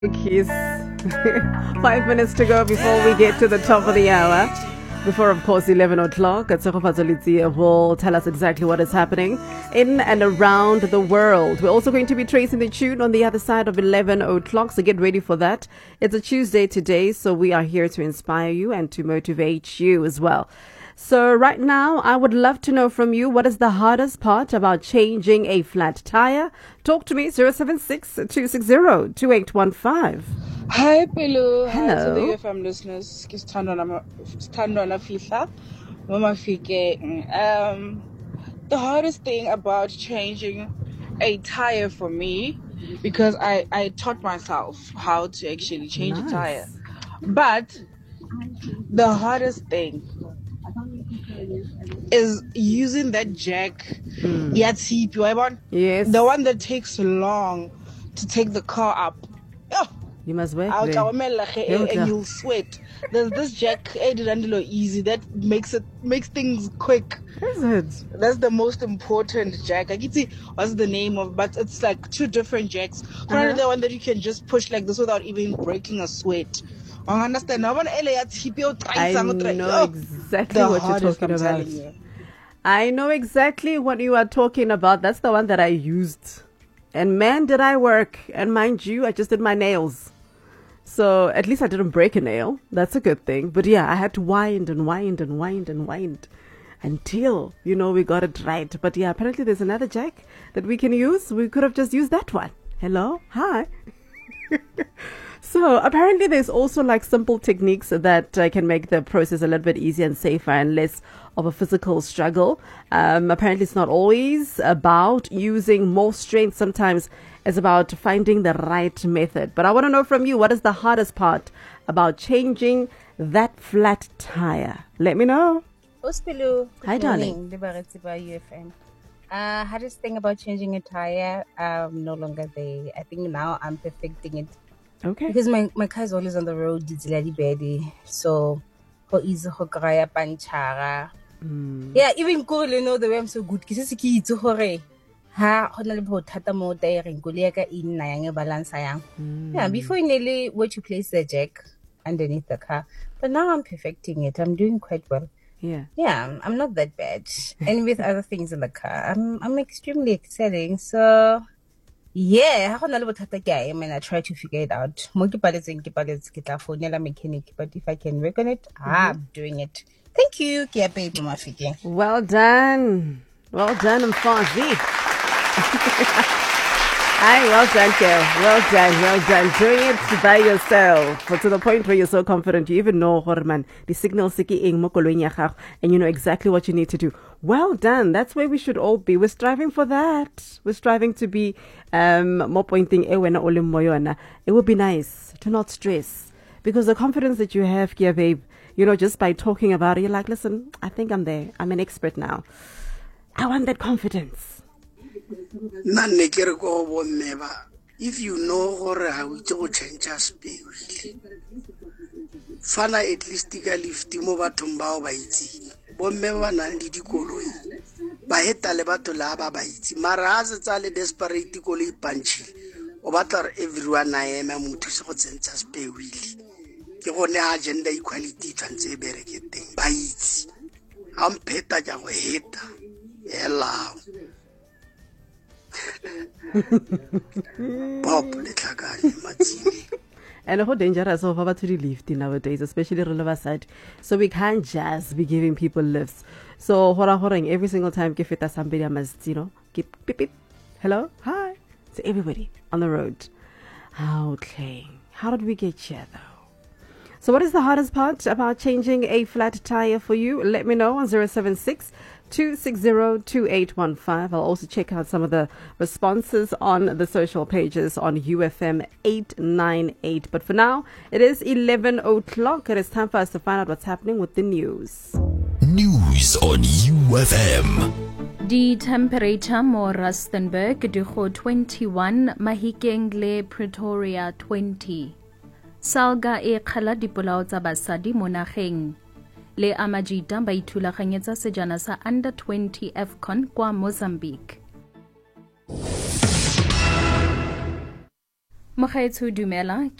Keys. 5 minutes to go before we get to the top of the hour. Before, of course, 11 o'clock, Tshegofatso will tell us exactly what is happening in and around the world. We're also going to be tracing the tune on the other side of 11 o'clock, so get ready for that. It's a Tuesday today, so we are here to inspire you and to motivate you as well. So right now, I would love to know from you, what is the hardest part about changing a flat tire? Talk to me, 076-260-2815. Hi, Pelu. Hi to Hello. the UFM listeners. Sithandwa na fihla mo mafikeng. The hardest thing about changing a tire for me, because I taught myself how to actually change a tire. But the hardest thing is using that jack. Yes. The one that takes long to take the car up. You must work And there. you'll sweat. There's this jack easy that makes things quick. Is it? That's the most important jack. I can see what's the name of, but it's like two different jacks. The one that you can just push like this without even breaking a sweat. I understand. I know exactly what you're talking about. I know exactly what you are talking about. That's the one that I used. And man, did I work. And mind you, I just did my nails. So at least I didn't break a nail. That's a good thing. But yeah, I had to wind until, we got it right. But yeah, apparently there's another jack that we can use. We could have just used that one. Hello? Hi. So apparently there's also like simple techniques that can make the process a little bit easier and safer and less of a physical struggle. Apparently it's not always about using more strength. Sometimes it's about finding the right method. But I want to know from you, what is the hardest part about changing that flat tire? Let me know. Ospilu. Hi, darling. UFM. Hardest thing about changing a tire, no longer there. I think now I'm perfecting it. Okay. Because my car is always on the road, it's really bad. So, ho easy ho kraya panchara. Yeah, even cool, the way I'm so good. Because it's key to hore. Ha, ho na le bothata mo tire ngole ka in na yang balance yang. Yeah, before nearly where to place the jack underneath the car. But now I'm perfecting it. I'm doing quite well. Yeah. Yeah, I'm not that bad. And with other things in the car, I'm extremely excelling. So yeah, I try to figure it out. But if I can work on it, I'm doing it. Thank you. Well done. Well done, Mfazi. Hi, well done, girl. Well done. Doing it by yourself. But to the point where you're so confident, you even know, Horman, the signal and you know exactly what you need to do. Well done. That's where we should all be. We're striving for that. We're striving to be more pointing. It would be nice to not stress. Because the confidence that you have, Kia babe, just by talking about it, you're like, listen, I think I'm there. I'm an expert now. I want that confidence. If you know how to change a speed, fana at least take a lift mo bathong bao ba itse bomme ba nang le dikoloi ba heta le batho la ba itse mara ha se tsa le desperate koloi punch o batla re everyone I am motho se go tsentsa speed ke gone ha gender equality tshwantse e bereke teng ba itse ha mpheta ja go heta hello Bob letlakane matsini. And how dangerous of about to lift nowadays, especially releva side. So we can't just be giving people lifts. So horang every single time give it somebody must, keep beep beep. Hello? Hi. To everybody on the road. Okay. How did we get here though? So what is the hardest part about changing a flat tire for you? Let me know on 076-260-2815. I'll also check out some of the responses on the social pages on UFM 898. But for now, it is 11 o'clock. It is time for us to find out what's happening with the news. News on UFM. The temperature mo Rustenburg di go 21, Mahikeng le Pretoria 20. Salga e khala dipolao tsa basadi mo nageng. Le Amajita ba ithulaganyetsa sejana sa under 20 AFCON kwa Mozambique. Mogaetsho dumela